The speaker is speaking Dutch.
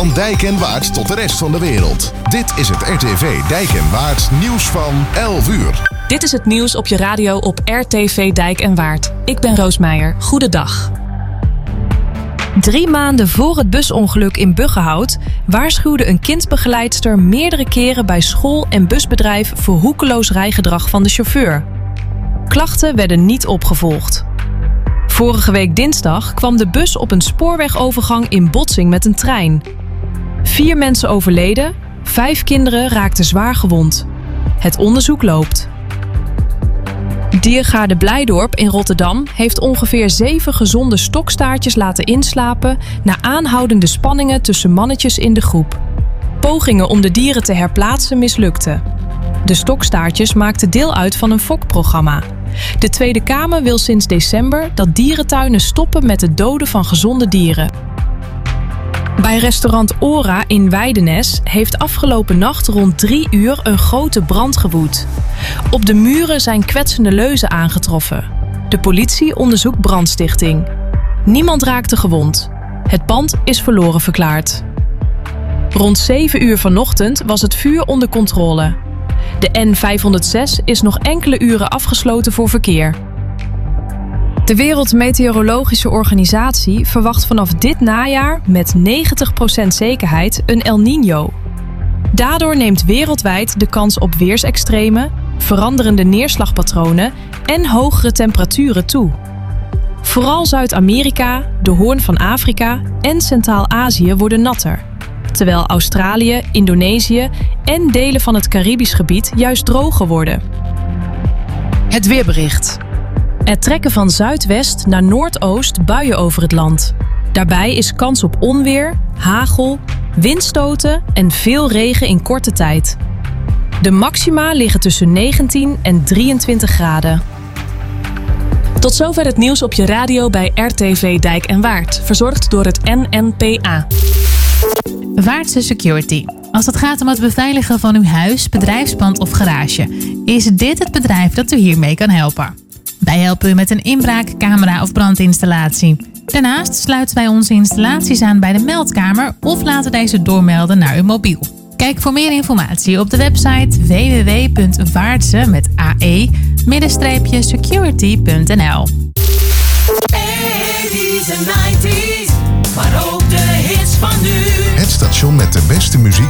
Van Dijk en Waard tot de rest van de wereld. Dit is het RTV Dijk en Waard nieuws van 11 uur. Dit is het nieuws op je radio op RTV Dijk en Waard. Ik ben Roos Meijer. Goedendag. 3 maanden voor het busongeluk in Buggenhout waarschuwde een kindbegeleidster meerdere keren bij school en busbedrijf voor roekeloos rijgedrag van de chauffeur. Klachten werden niet opgevolgd. Vorige week dinsdag kwam de bus op een spoorwegovergang in botsing met een trein. 4 mensen overleden, 5 kinderen raakten zwaar gewond. Het onderzoek loopt. Diergaarde Blijdorp in Rotterdam heeft ongeveer 7 gezonde stokstaartjes laten inslapen na aanhoudende spanningen tussen mannetjes in de groep. Pogingen om de dieren te herplaatsen mislukten. De stokstaartjes maakten deel uit van een fokprogramma. De Tweede Kamer wil sinds december dat dierentuinen stoppen met het doden van gezonde dieren. Bij restaurant Ora in Weidenes heeft afgelopen nacht rond 3 uur een grote brand gewoed. Op de muren zijn kwetsende leuzen aangetroffen. De politie onderzoekt brandstichting. Niemand raakte gewond. Het pand is verloren verklaard. Rond 7 uur vanochtend was het vuur onder controle. De N506 is nog enkele uren afgesloten voor verkeer. De Wereldmeteorologische Organisatie verwacht vanaf dit najaar met 90% zekerheid een El Niño. Daardoor neemt wereldwijd de kans op weersextremen, veranderende neerslagpatronen en hogere temperaturen toe. Vooral Zuid-Amerika, de Hoorn van Afrika en Centraal-Azië worden natter, terwijl Australië, Indonesië en delen van het Caribisch gebied juist droger worden. Het weerbericht. Er trekken van zuidwest naar noordoost buien over het land. Daarbij is kans op onweer, hagel, windstoten en veel regen in korte tijd. De maxima liggen tussen 19 en 23 graden. Tot zover het nieuws op je radio bij RTV Dijk en Waard. Verzorgd door het NNPA. Waardse Security. Als het gaat om het beveiligen van uw huis, bedrijfspand of garage, is dit het bedrijf dat u hiermee kan helpen. Wij helpen u met een inbraak, camera of brandinstallatie. Daarnaast sluiten wij onze installaties aan bij de meldkamer of laten deze doormelden naar uw mobiel. Kijk voor meer informatie op de website www.waardse-security.nl. 80's en 90's, maar ook de hits van nu. Het station met de beste muziek